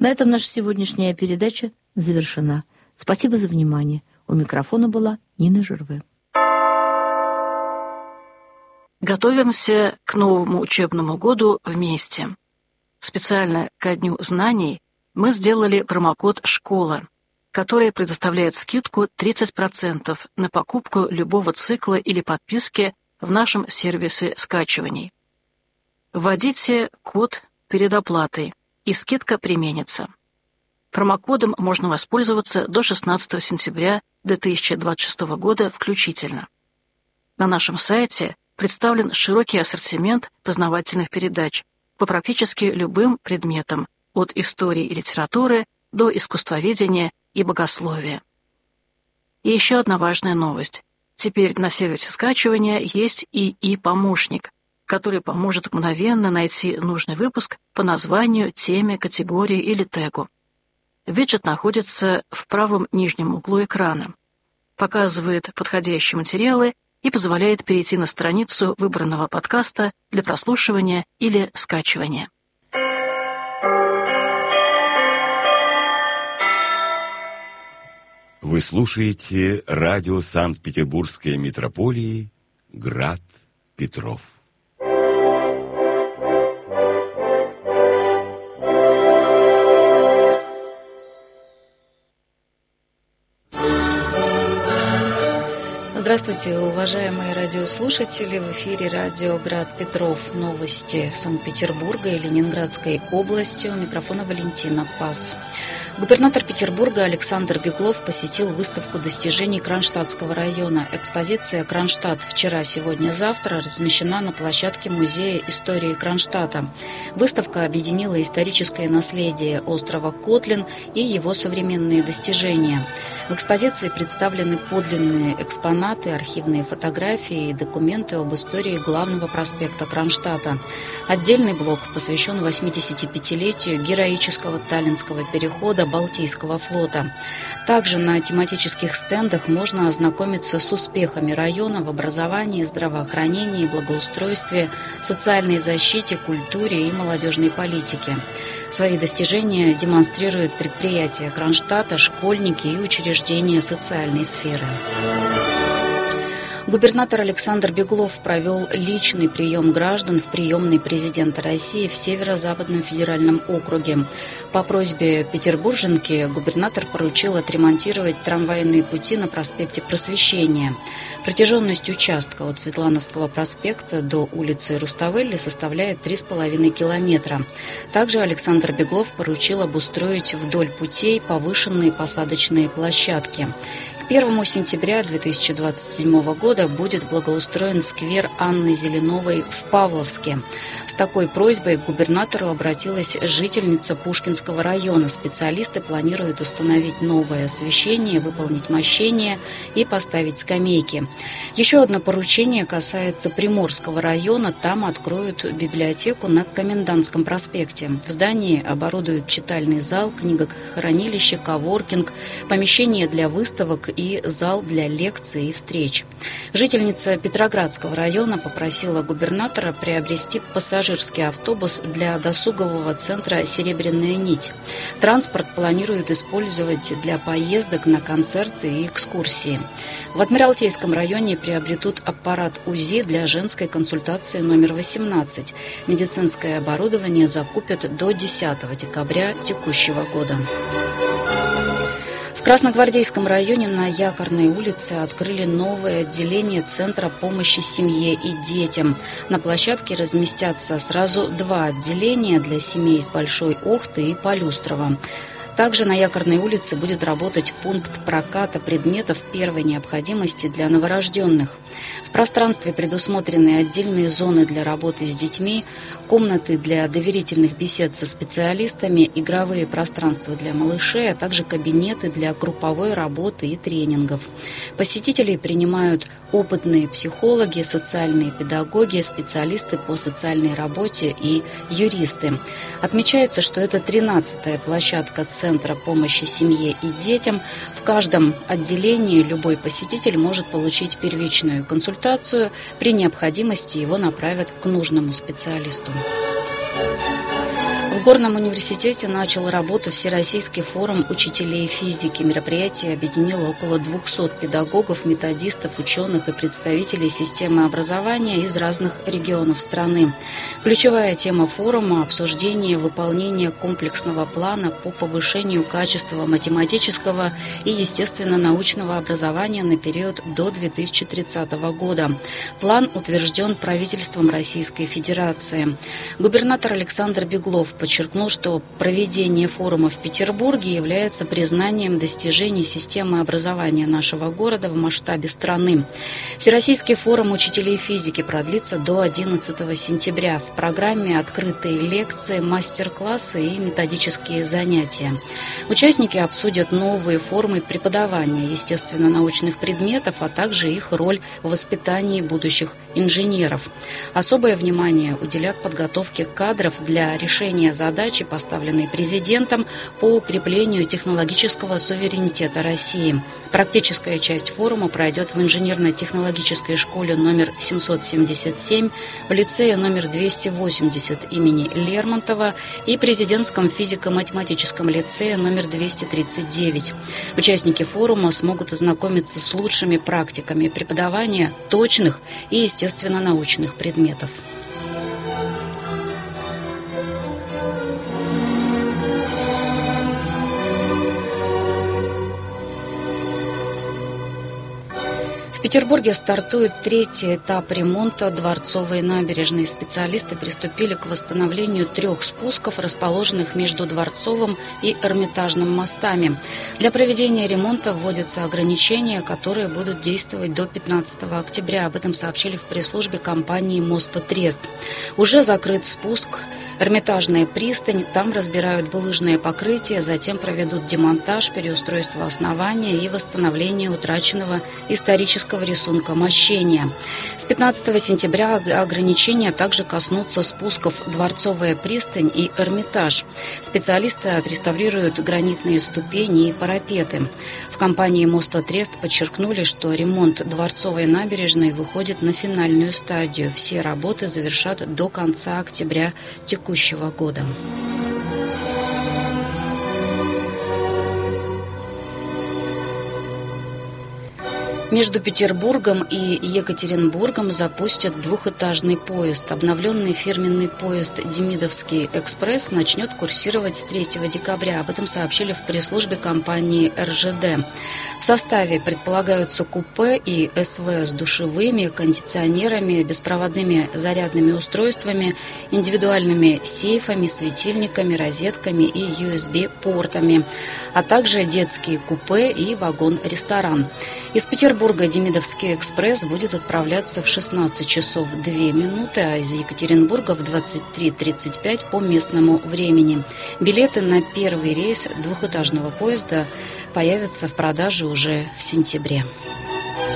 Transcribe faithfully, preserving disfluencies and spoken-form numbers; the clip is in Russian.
На этом наша сегодняшняя передача завершена. Спасибо за внимание. У микрофона была Нина Жерве. Готовимся к новому учебному году вместе. Специально ко Дню знаний мы сделали промокод «Школа», который предоставляет скидку тридцать процентов на покупку любого цикла или подписки в нашем сервисе скачиваний. Вводите код перед оплатой, и скидка применится. Промокодом можно воспользоваться до шестнадцатого сентября две тысячи двадцать шестого года включительно. На нашем сайте представлен широкий ассортимент познавательных передач по практически любым предметам, от истории и литературы до искусствоведения и богословия. И еще одна важная новость. Теперь на сервисе скачивания есть и и-помощник, который поможет мгновенно найти нужный выпуск по названию, теме, категории или тегу. Виджет находится в правом нижнем углу экрана, показывает подходящие материалы и позволяет перейти на страницу выбранного подкаста для прослушивания или скачивания. Вы слушаете радио Санкт-Петербургской митрополии «Град Петров». Здравствуйте, уважаемые радиослушатели! В эфире радио «Град Петров». Новости Санкт-Петербурга и Ленинградской области. У микрофона Валентина Пас. Губернатор Петербурга Александр Беглов посетил выставку достижений Кронштадтского района. Экспозиция «Кронштадт. Вчера, сегодня, завтра» размещена на площадке Музея истории Кронштадта. Выставка объединила историческое наследие острова Котлин и его современные достижения. В экспозиции представлены подлинные экспонаты, архивные фотографии и документы об истории главного проспекта Кронштадта. Отдельный блок посвящен восьмидесятипятилетию героического Таллинского перехода Балтийского флота. Также на тематических стендах можно ознакомиться с успехами района в образовании, здравоохранении, благоустройстве, социальной защите, культуре и молодежной политике. Свои достижения демонстрируют предприятия Кронштадта, школьники и учреждения социальной сферы. Губернатор Александр Беглов провел личный прием граждан в приемной президента России в Северо-Западном федеральном округе. По просьбе петербурженки губернатор поручил отремонтировать трамвайные пути на проспекте Просвещения. Протяженность участка от Светлановского проспекта до улицы Руставели составляет три с половиной километра. Также Александр Беглов поручил обустроить вдоль путей повышенные посадочные площадки. К первому сентября две тысячи двадцать седьмого года будет благоустроен сквер Анны Зеленовой в Павловске. С такой просьбой к губернатору обратилась жительница Пушкинского района. Специалисты планируют установить новое освещение, выполнить мощение и поставить скамейки. Еще одно поручение касается Приморского района. Там откроют библиотеку на Комендантском проспекте. В здании оборудуют читальный зал, книгохранилище, коворкинг, помещение для выставок и зал для лекций и встреч. Жительница Петроградского района попросила губернатора приобрести пассажирский автобус для досугового центра «Серебряная нить». Транспорт планируют использовать для поездок на концерты и экскурсии. В Адмиралтейском районе приобретут аппарат УЗИ для женской консультации номер восемнадцать. Медицинское оборудование закупят до десятого декабря текущего года. В Красногвардейском районе на Якорной улице открыли новое отделение Центра помощи семье и детям. На площадке разместятся сразу два отделения для семей с Большой Охты и Полюстрова. Также на Якорной улице будет работать пункт проката предметов первой необходимости для новорожденных. В пространстве предусмотрены отдельные зоны для работы с детьми, комнаты для доверительных бесед со специалистами, игровые пространства для малышей, а также кабинеты для групповой работы и тренингов. Посетителей принимают опытные психологи, социальные педагоги, специалисты по социальной работе и юристы. Отмечается, что это тринадцатая площадка Центра помощи семье и детям. В каждом отделении любой посетитель может получить первичную консультацию. При необходимости его направят к нужному специалисту. В Горном университете начал работу Всероссийский форум учителей физики. Мероприятие объединило около двухсот педагогов, методистов, ученых и представителей системы образования из разных регионов страны. Ключевая тема форума – обсуждение выполнения комплексного плана по повышению качества математического и естественно-научного образования на период до две тысячи тридцатого года. План утвержден правительством Российской Федерации. Губернатор Александр Беглов подчеркнул, что проведение форума в Петербурге является признанием достижений системы образования нашего города в масштабе страны. Всероссийский форум учителей физики продлится до одиннадцатого сентября. В программе открытые лекции, мастер-классы и методические занятия. Участники обсудят новые формы преподавания естественно-научных предметов, а также их роль в воспитании будущих инженеров. Особое внимание уделят подготовке кадров для решения задачи, поставленной президентом по укреплению технологического суверенитета России. Практическая часть форума пройдет в инженерно-технологической школе номер семьсот семьдесят семь, в лицее номер двести восемьдесят имени Лермонтова и президентском физико-математическом лицее номер двести тридцать девять. Участники форума смогут ознакомиться с лучшими практиками преподавания точных и естественно-научных предметов. В Петербурге стартует третий этап ремонта Дворцовой набережной. Специалисты приступили к восстановлению трех спусков, расположенных между Дворцовым и Эрмитажным мостами. Для проведения ремонта вводятся ограничения, которые будут действовать до пятнадцатого октября. Об этом сообщили в пресс-службе компании «Мостотрест». Уже закрыт спуск Эрмитажная пристань, там разбирают булыжное покрытие, затем проведут демонтаж, переустройство основания и восстановление утраченного исторического рисунка мощения. С пятнадцатого сентября ограничения также коснутся спусков Дворцовая пристань и Эрмитаж. Специалисты отреставрируют гранитные ступени и парапеты. В компании «Мостотрест» подчеркнули, что ремонт Дворцовой набережной выходит на финальную стадию. Все работы завершат до конца октября текущего года. Между Петербургом и Екатеринбургом запустят двухэтажный поезд. Обновленный фирменный поезд «Демидовский экспресс» начнет курсировать с третьего декабря. Об этом сообщили в пресс-службе компании эр жэ дэ. В составе предполагаются купе и эс вэ с душевыми, кондиционерами, беспроводными зарядными устройствами, индивидуальными сейфами, светильниками, розетками и ю эс би-портами, а также детские купе и вагон-ресторан. Из Петербурга Демидовский экспресс будет отправляться в шестнадцать часов две минуты, а из Екатеринбурга в двадцать три тридцать пять по местному времени. Билеты на первый рейс двухэтажного поезда появятся в продаже уже в сентябре.